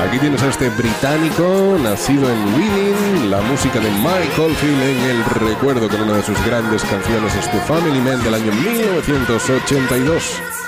Aquí tienes a este británico, nacido en Reading, la música de Mike Oldfield en el recuerdo con una de sus grandes canciones, este Family Man del año 1982.